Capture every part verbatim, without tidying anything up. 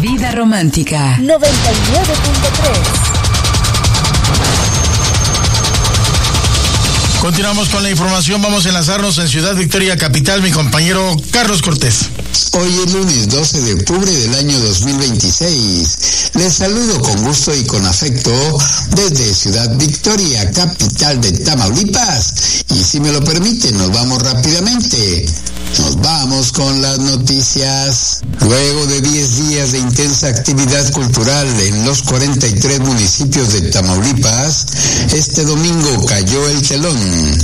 Vida Romántica noventa y nueve punto tres. Continuamos con la información, vamos a enlazarnos en Ciudad Victoria, capital, mi compañero Carlos Cortés. Hoy es lunes doce de octubre del año dos mil veintiséis. Les saludo con gusto y con afecto desde Ciudad Victoria, capital de Tamaulipas. Y si me lo permiten, nos vamos rápidamente. Nos vamos con las noticias. Luego de diez días de intensa actividad cultural en los cuarenta y tres municipios de Tamaulipas, este domingo cayó el telón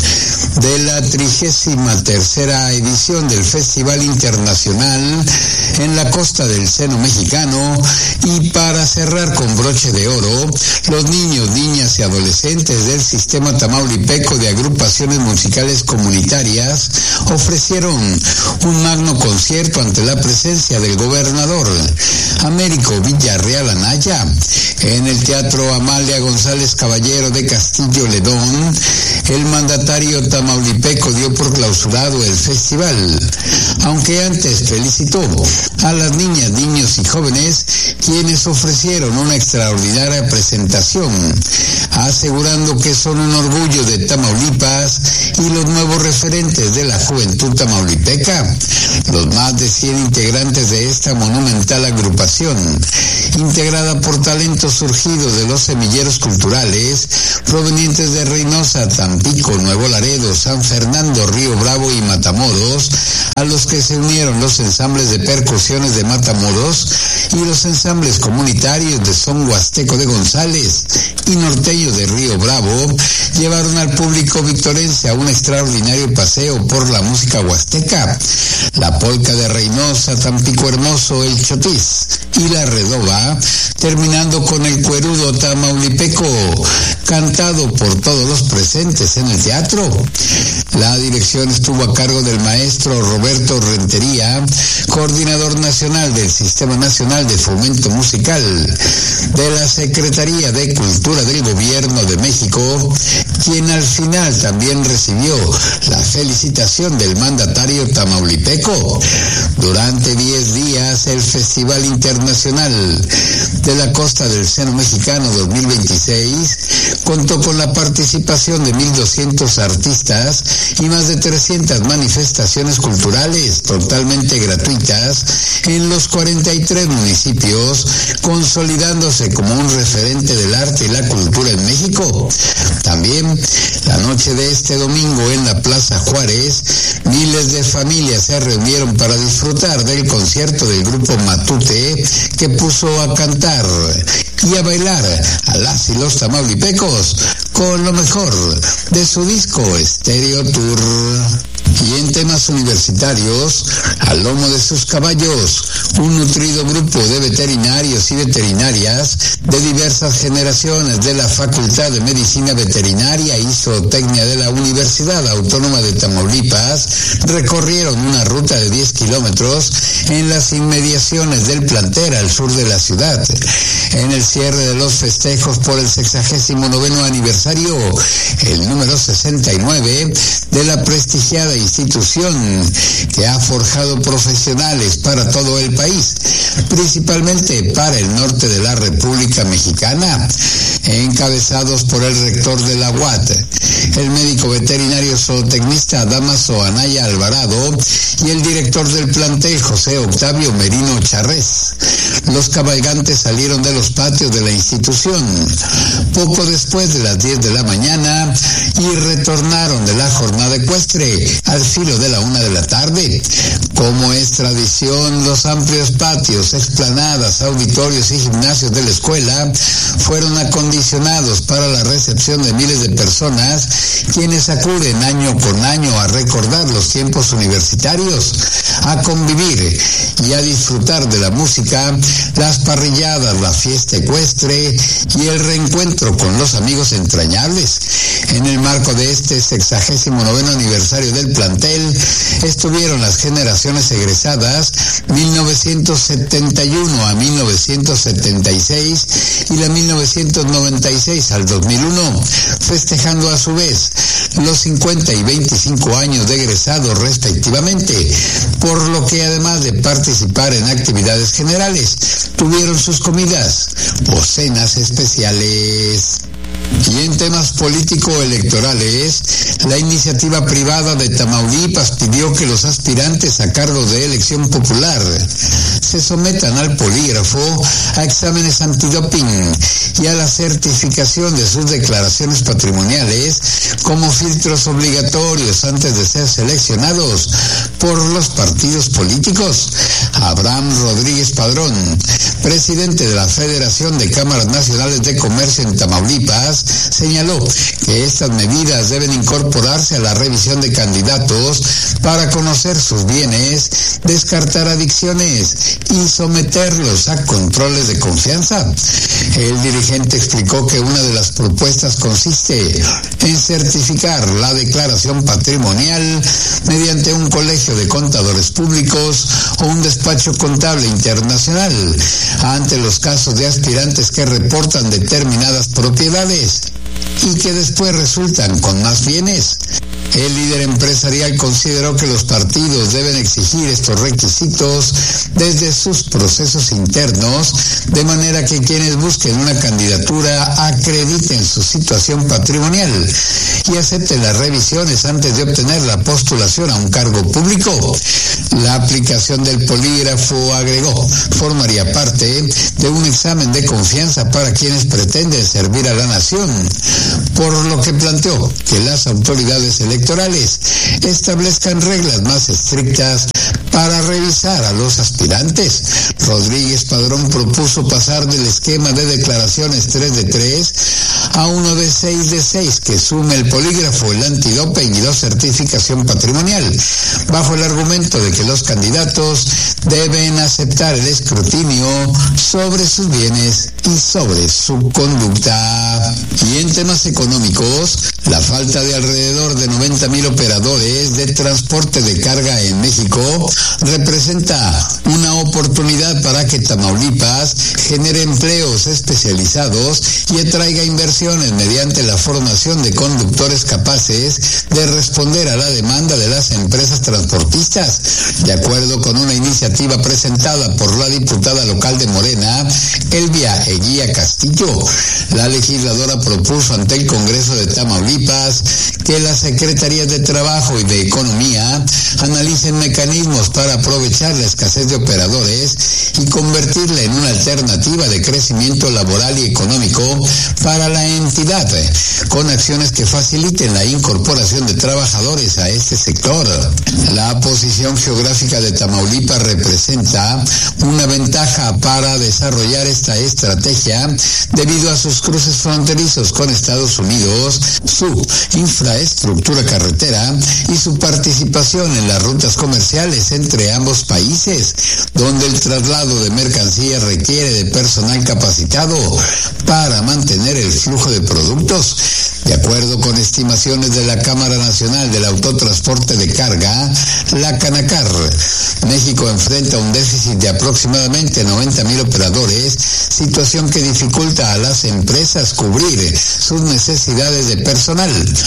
de la trigésima tercera edición del Festival Internacional en la costa del Seno Mexicano, y para cerrar con broche de oro, los niños, niñas y adolescentes del sistema tamaulipeco de agrupaciones musicales comunitarias ofrecieron un magno concierto ante la presencia del gobernador Américo Villarreal Anaya en el Teatro Amalia González Caballero de Castillo Ledón. El mandatario tamaulipeco dio por clausurado el festival, aunque antes felicitó a las niñas, niños y jóvenes quienes ofrecieron una extraordinaria presentación, asegurando que son un orgullo de Tamaulipas y los nuevos referentes de la juventud tamaulipeca. Los más de cien integrantes de esta monumental agrupación, integrada por talentos surgidos de los semilleros culturales provenientes de Reynosa, Tampico, Nuevo Laredo, San Fernando, Río Bravo y Matamoros, a los que se unieron los ensambles de percusiones de Matamoros y los ensambles comunitarios de son huasteco de González y norteño de Río Bravo, llevaron al público victorense a un extraordinario paseo por la música huasteca. La polca de Reynosa, Tampico Hermoso, el chotis y la redoba, terminando con el cuerudo tamaulipeco, cantado por todos los presentes en el teatro. La dirección estuvo a cargo del maestro Roberto Rentería, coordinador nacional del Sistema Nacional de Fomento Musical de la Secretaría de Cultura del Gobierno de México, quien al final también recibió la felicitación del mandatario tamaulipeco. Durante diez días, el Festival Internacional de la Costa del Seno Mexicano dos mil veintiséis contó con la participación de mil doscientos artistas y más de trescientas manifestaciones culturales totalmente gratuitas en los cuarenta y tres municipios, consolidándose como un referente del arte y la cultura en México. También, la noche de este domingo en la Plaza Juárez, miles de familias se reunieron para disfrutar del concierto del grupo Matute, que puso a cantar y a bailar a las y los tamaulipecos con lo mejor de su disco Stereo Tour. Y en temas universitarios, al lomo de sus caballos, un nutrido grupo de veterinarios y veterinarias de diversas generaciones de la Facultad de Medicina Veterinaria y Zootecnia de la Universidad Autónoma de Tamaulipas recorrieron una ruta de diez kilómetros en las inmediaciones del Planter al sur de la ciudad. En el cierre de los festejos por el sexagésimo noveno aniversario, el número sesenta y nueve de la prestigiada institución que ha forjado profesionales para todo el país, principalmente para el norte de la República Mexicana, encabezados por el rector de la U A T, el médico veterinario zootecnista Damaso Anaya Alvarado y el director del plantel José Octavio Merino Charrés. Los cabalgantes salieron de los patios de la institución poco después de las diez de la mañana y retornaron de la jornada ecuestre al filo de la una de la tarde. Como es tradición, los amplios patios, explanadas, auditorios y gimnasios de la escuela fueron acondicionados para la recepción de miles de personas quienes acuden año con año a recordar los tiempos universitarios, a convivir y a disfrutar de la música, las parrilladas, la fiesta ecuestre y el reencuentro con los amigos entrañables. En el marco de este sexagésimo noveno aniversario del plantel estuvieron las generaciones egresadas mil novecientos setenta y uno a mil novecientos setenta y seis y la mil novecientos noventa y seis al dos mil uno, festejando a su vez los cincuenta y veinticinco años de egresados respectivamente, por lo que además de participar en actividades generales, tuvieron sus comidas o cenas especiales. Y en temas político-electorales, la iniciativa privada de Tamaulipas pidió que los aspirantes a cargo de elección popular se sometan al polígrafo, a exámenes antidoping y a la certificación de sus declaraciones patrimoniales como filtros obligatorios antes de ser seleccionados por los partidos políticos. Abraham Rodríguez Padrón, presidente de la Federación de Cámaras Nacionales de Comercio en Tamaulipas, señaló que estas medidas deben incorporarse a la revisión de candidatos para conocer sus bienes, descartar adicciones y someterlos a controles de confianza. El dirigente explicó que una de las propuestas consiste en certificar la declaración patrimonial mediante un colegio de contadores públicos o un despacho contable internacional ante los casos de aspirantes que reportan determinadas propiedades y que después resultan con más bienes. El líder empresarial consideró que los partidos deben exigir estos requisitos desde sus procesos internos, de manera que quienes busquen una candidatura acrediten su situación patrimonial y acepten las revisiones antes de obtener la postulación a un cargo público. La aplicación del polígrafo, agregó, formaría parte de un examen de confianza para quienes pretenden servir a la nación, por lo que planteó que las autoridades electorales establezcan reglas más estrictas para revisar a los aspirantes. Rodríguez Padrón propuso pasar del esquema de declaraciones tres de tres a uno de seis de seis que sume el polígrafo, el antidoping y la certificación patrimonial, bajo el argumento de que los candidatos deben aceptar el escrutinio sobre sus bienes y sobre su conducta. Y en temas económicos, la falta de alrededor de noventa mil operadores de transporte de carga en México representa una oportunidad para que Tamaulipas genere empleos especializados y atraiga inversiones mediante la formación de conductores capaces de responder a la demanda de las empresas transportistas. De acuerdo con una iniciativa presentada por la diputada local de Morena, Elvia Eguía Castillo, la legisladora propuso ante el Congreso de Tamaulipas que las secretarías de Trabajo y de Economía analicen mecanismos para aprovechar la escasez de operadores y convertirla en una alternativa de crecimiento laboral y económico para la entidad, con acciones que faciliten la incorporación de trabajadores a este sector. La posición geográfica de Tamaulipas representa una ventaja para desarrollar esta estrategia debido a sus cruces fronterizos con Estados Unidos, su infraestructura carretera y su participación en las rutas comerciales entre ambos países, donde el traslado de mercancías requiere de personal capacitado para mantener el flujo de productos. De acuerdo con estimaciones de la Cámara Nacional del Autotransporte de Carga, la Canacar, México enfrenta un déficit de aproximadamente noventa mil operadores, situación que dificulta a las empresas cubrir sus necesidades de personal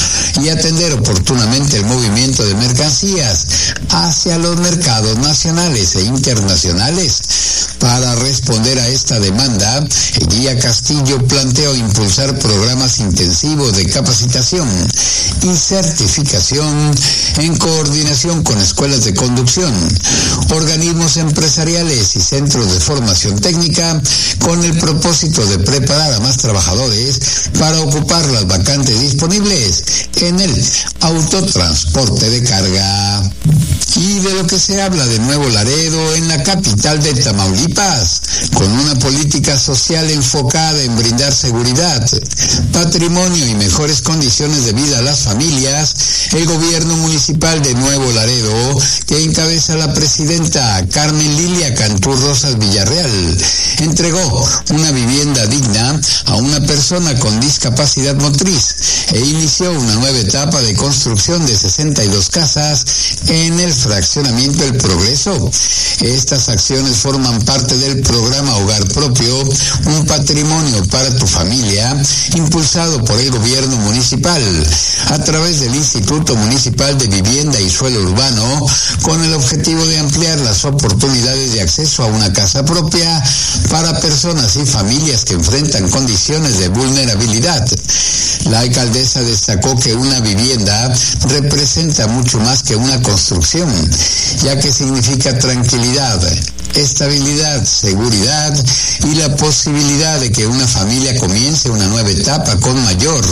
y atender oportunamente el movimiento de mercancías hacia los mercados nacionales e internacionales. Para responder a esta demanda, Eguía Castillo planteó impulsar programas intensivos de capacitación y certificación en coordinación con escuelas de conducción, organismos empresariales y centros de formación técnica, con el propósito de preparar a más trabajadores para ocupar las vacantes disponibles en el autotransporte de carga. Y de lo que se habla de Nuevo Laredo, en la capital de Tamaulipas, con una política social enfocada en brindar seguridad, patrimonio y mejores condiciones de vida a las familias, el gobierno municipal de Nuevo Laredo, que encabeza la presidenta Carmen Lilia Cantú Rosas Villarreal, entregó una vivienda digna a una persona con discapacidad motriz e inició una nueva etapa de construcción de sesenta y dos casas en el fraccionamiento El Progreso. Estas acciones forman parte del programa Hogar Propio, un patrimonio para tu familia, impulsado por el gobierno municipal a través del Instituto Municipal de Vivienda y Suelo Urbano, con el objetivo de ampliar las oportunidades de acceso a una casa propia para personas y familias que enfrentan condiciones de vulnerabilidad. La alcaldesa destacó que una vivienda representa mucho más que una construcción, ya que significa tranquilidad, estabilidad, seguridad y la posibilidad de que una familia comience una nueva etapa con mayor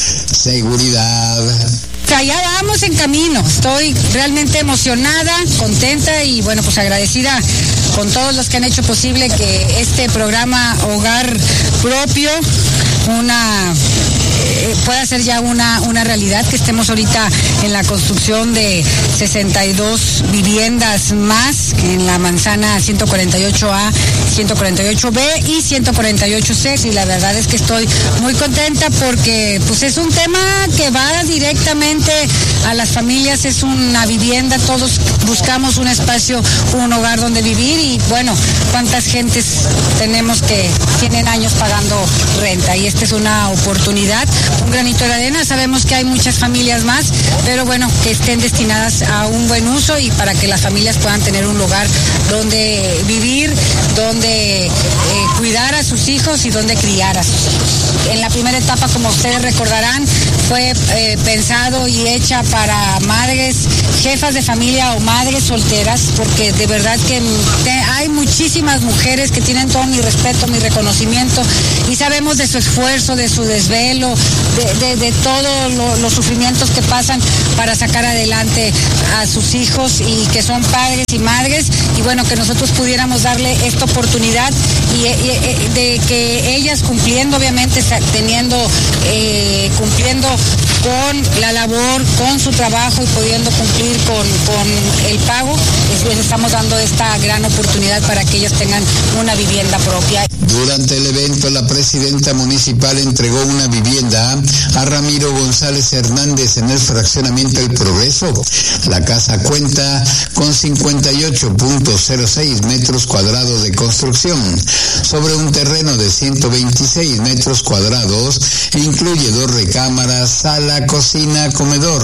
seguridad. Ya vamos en camino, estoy realmente emocionada, contenta y bueno, pues agradecida con todos los que han hecho posible que este programa Hogar Propio una eh, pueda ser ya una, una realidad, que estemos ahorita en la construcción de sesenta y dos viviendas más en la manzana ciento cuarenta y ocho A, ciento cuarenta y ocho B y ciento cuarenta y ocho C, y la verdad es que estoy muy contenta porque pues es un tema que va directamente a las familias, es una vivienda, todos buscamos un espacio, un hogar donde vivir y bueno, cuántas gentes tenemos que tienen años pagando renta y esta es una oportunidad, un granito de arena, sabemos que hay muchas familias más, pero bueno, que estén destinadas a un buen uso y para que las familias puedan tener un lugar donde vivir, donde eh, cuidar a sus hijos y donde criar a sus hijos. En la primera etapa, como ustedes recordarán, fue eh, pensado y hecha para madres, jefas de familia o madres solteras, porque de verdad que te, hay muchísimas mujeres que tienen todo mi respeto, mi reconocimiento y sabemos de su esfuerzo, de su desvelo, de, de, de todos lo, los sufrimientos que pasan para sacar adelante a sus hijos y que son padres y madres y bueno, que nosotros pudiéramos darle esta oportunidad y, y, y de que ellas cumpliendo, obviamente teniendo, eh, cumpliendo con la labor, con su trabajo y pudiendo cumplir con, con el pago, les estamos dando esta gran oportunidad para que ellos tengan una vivienda propia. Durante el evento, la presidenta municipal entregó una vivienda a Ramiro González Hernández en el fraccionamiento El Progreso. La casa cuenta con cincuenta y ocho punto cero seis metros cuadrados de construcción sobre un terreno de ciento veintiséis metros cuadrados e incluye dos recámaras, sala, cocina, comedor,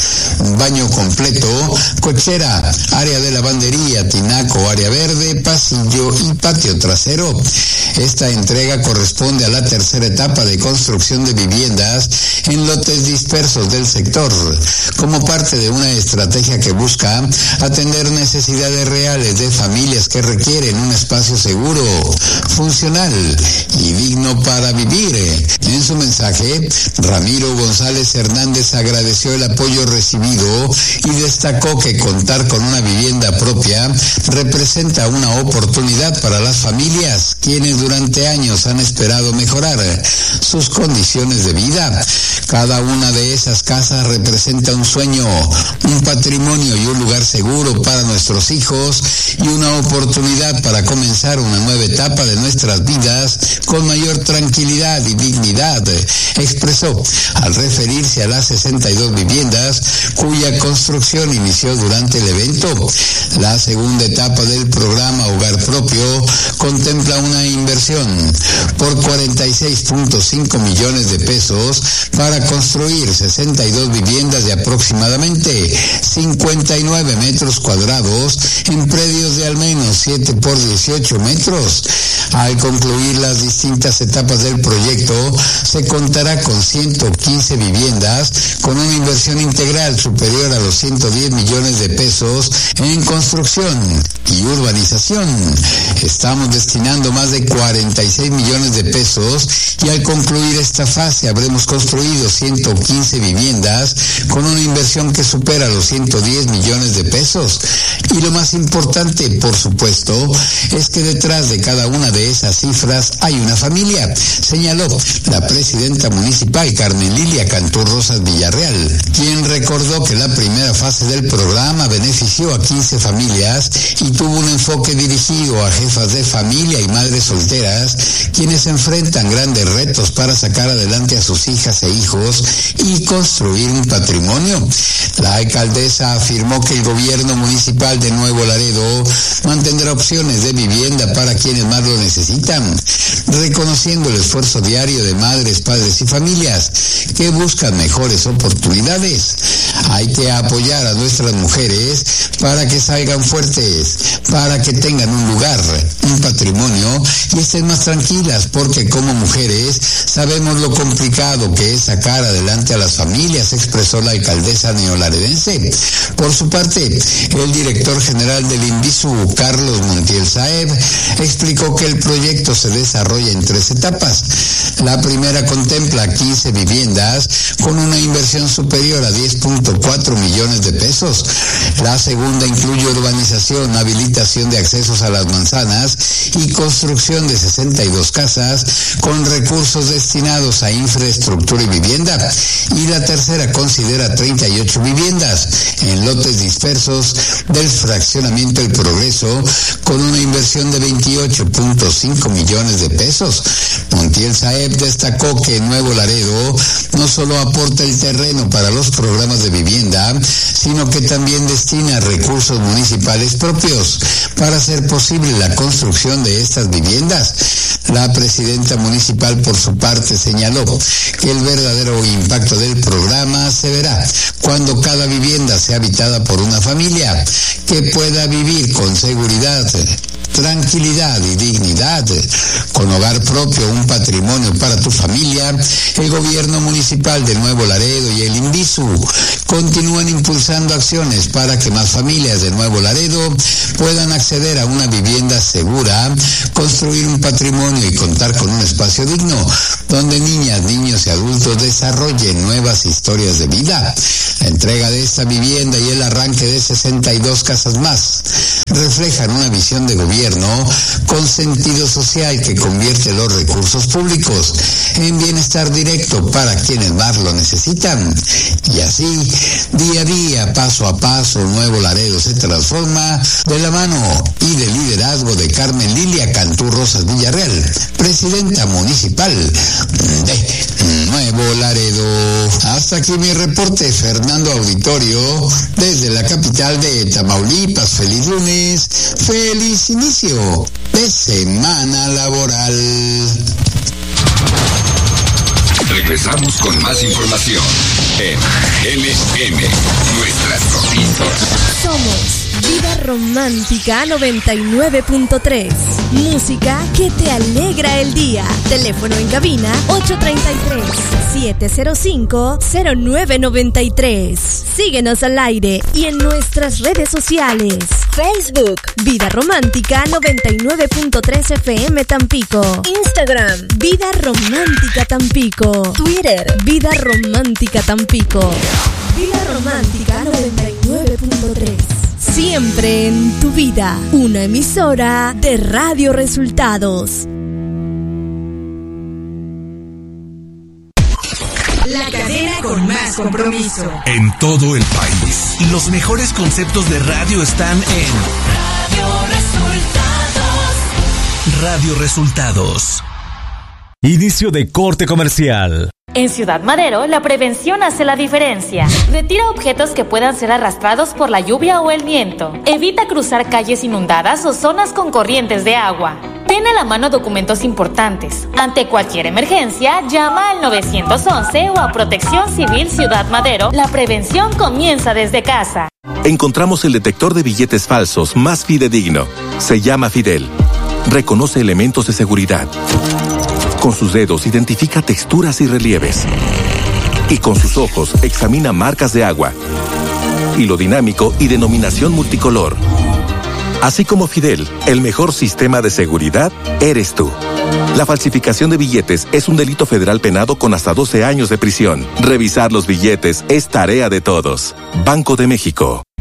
un baño completo, cochera, área de lavandería, tinaco, área verde, pasillo y patio trasero. Esta entrega corresponde a la tercera etapa de construcción de viviendas en lotes dispersos del sector, como parte de una estrategia que busca atender necesidades reales de familias que requieren un espacio seguro, funcional y digno para vivir. En su mensaje, Ramiro González Hernández agradeció el apoyo recibido y destacó que contar con una vivienda propia representa una oportunidad para las familias, quienes durante años han esperado mejorar sus condiciones de vida. Cada una de esas casas representa un sueño, un patrimonio y un lugar seguro para nuestros hijos y una oportunidad para comenzar una nueva etapa de nuestras vidas con mayor tranquilidad y dignidad, expresó al referirse a las sesenta y dos viviendas cuya construcción inició durante el evento. La segunda etapa del programa Hogar Propio contempla una inversión por cuarenta y seis punto cinco millones de pesos para construir sesenta y dos viviendas de aproximadamente cincuenta y nueve metros cuadrados en predios de al menos siete por dieciocho metros. Al concluir las distintas etapas del proyecto, se contará con ciento quince viviendas con una inversión integral superior a los ciento diez millones de pesos en construcción y urbanización. Estamos destinando más de cuarenta y seis millones de pesos y al concluir esta fase habremos construido ciento quince viviendas con una inversión que supera los ciento diez millones de pesos. Y lo más importante, por supuesto, es que detrás de cada una de de esas cifras hay una familia, señaló la presidenta municipal Carmen Lilia Cantú Rosas Villarreal, quien recordó que la primera fase del programa benefició a quince familias y tuvo un enfoque dirigido a jefas de familia y madres solteras, quienes enfrentan grandes retos para sacar adelante a sus hijas e hijos y construir un patrimonio. La alcaldesa afirmó que el gobierno municipal de Nuevo Laredo mantendrá opciones de vivienda para quienes más lo necesitan, reconociendo el esfuerzo diario de madres, padres y familias que buscan mejores oportunidades. Hay que apoyar a nuestras mujeres para que salgan fuertes, para que tengan un lugar, un patrimonio y estén más tranquilas, porque como mujeres sabemos lo complicado que es sacar adelante a las familias, expresó la alcaldesa neolaredense. Por su parte, el director general del INVISU, Carlos Montiel Saeb, explicó que el proyecto se desarrolla en tres etapas. La primera contempla quince viviendas con una inversión superior a diez punto cuatro millones de pesos. La segunda incluye urbanización, habilitación de accesos a las manzanas y construcción de sesenta y dos casas con recursos destinados a infraestructura y vivienda. Y la tercera considera treinta y ocho viviendas en lotes dispersos del fraccionamiento El Progreso con una inversión de veintiocho punto cinco millones de pesos. Montiel Saeb destacó que Nuevo Laredo no solo aporta el terreno para los programas de vivienda, sino que también destina recursos municipales propios para hacer posible la construcción de estas viviendas. La presidenta municipal, por su parte, señaló que el verdadero impacto del programa se verá cuando cada vivienda sea habitada por una familia que pueda vivir con seguridad, tranquilidad y dignidad. Con hogar propio, un patrimonio para tu familia, el gobierno municipal de Nuevo Laredo y el INVISU continúan impulsando acciones para que más familias de Nuevo Laredo puedan acceder a una vivienda segura, construir un patrimonio y contar con un espacio digno, donde niñas, niños y adultos desarrollen nuevas historias de vida. La entrega de esta vivienda y el arranque de sesenta y dos casas más reflejan una visión de gobierno con sentido social que convierte los recursos públicos en bienestar directo para quienes más lo necesitan. Y así, día a día, paso a paso, Nuevo Laredo se transforma de la mano y del liderazgo de Carmen Lilia Cantú Rosas Villarreal, presidenta municipal de Nuevo Laredo. Hasta aquí mi reporte, Fernando Auditorio, desde la capital de Tamaulipas. Feliz lunes, feliz inicio de semana laboral. Regresamos con más información en L M, nuestras noticias. Somos Vida Romántica noventa y nueve punto tres. Música que te alegra el día. Teléfono en cabina ocho tres tres, siete cero cinco, cero nueve nueve tres. Síguenos al aire y en nuestras redes sociales. Facebook Vida Romántica noventa y nueve punto tres F M Tampico. Instagram Vida Romántica Tampico. Twitter Vida Romántica Tampico. Vida Romántica noventa y nueve punto tres. Siempre en tu vida. Una emisora de Radio Resultados. La cadena con más compromiso. En todo el país. Los mejores conceptos de radio están en Radio Resultados. Radio Resultados. Inicio de corte comercial. En Ciudad Madero, la prevención hace la diferencia. Retira objetos que puedan ser arrastrados por la lluvia o el viento. Evita cruzar calles inundadas o zonas con corrientes de agua. Ten a la mano documentos importantes. Ante cualquier emergencia, llama al nueve once o a Protección Civil Ciudad Madero. La prevención comienza desde casa. Encontramos el detector de billetes falsos más fidedigno. Se llama Fidel. Reconoce elementos de seguridad. Con sus dedos identifica texturas y relieves. Y con sus ojos examina marcas de agua. Hilo dinámico y denominación multicolor. Así como Fidel, el mejor sistema de seguridad eres tú. La falsificación de billetes es un delito federal penado con hasta doce años de prisión. Revisar los billetes es tarea de todos. Banco de México.